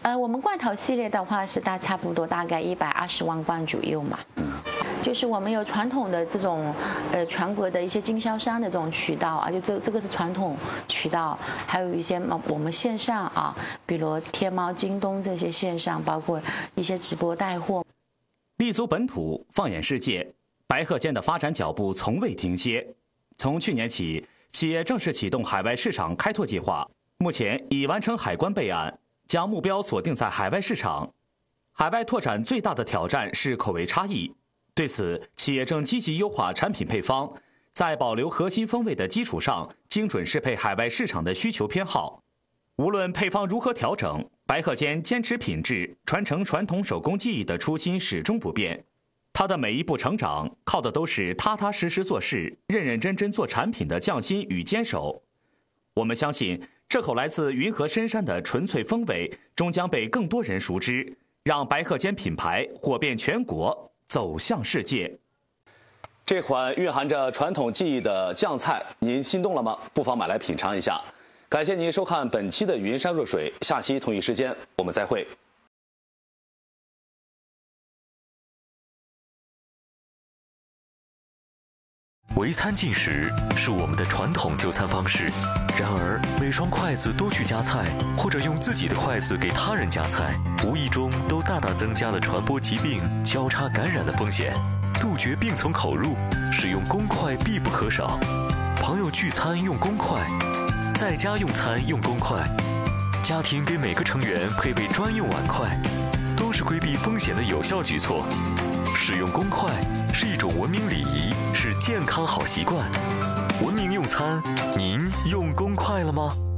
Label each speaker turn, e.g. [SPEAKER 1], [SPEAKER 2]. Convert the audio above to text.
[SPEAKER 1] 我们罐头系列的话是差不多大概120万罐左右嘛。就是我们有传统的这种全国的一些经销商的这种渠道啊，就这个是传统渠道，还有一些我们线上啊，比如天猫、京东这些线上，包括一些直播带货。
[SPEAKER 2] 立足本土，放眼世界，白鹤间的发展脚步从未停歇。从去年起，企业正式启动海外市场开拓计划，目前已完成海关备案，将目标锁定在海外市场。海外拓展最大的挑战是口味差异。对此，企业正积极优化产品配方，在保留核心风味的基础上，精准适配海外市场的需求偏好。无论配方如何调整，白鹤间坚持品质、传承传统手工技艺的初心始终不变。它的每一步成长，靠的都是踏踏实实做事、认认真真做产品的匠心与坚守。我们相信，这口来自云和深山的纯粹风味，终将被更多人熟知，让白鹤间品牌火遍全国，走向世界。这款蕴含着传统技艺的酱菜，您心动了吗？不妨买来品尝一下。感谢您收看本期的云山若水，下期同一时间我们再会。
[SPEAKER 3] 围餐进食是我们的传统就餐方式，然而每双筷子都去夹菜，或者用自己的筷子给他人夹菜，无意中都大大增加了传播疾病、交叉感染的风险。杜绝病从口入，使用公筷必不可少。朋友聚餐用公筷，在家用餐用公筷，家庭给每个成员配备专用碗筷，都是规避风险的有效举措。使用公筷是一种文明礼仪，是健康好习惯。文明用餐，您用公筷了吗？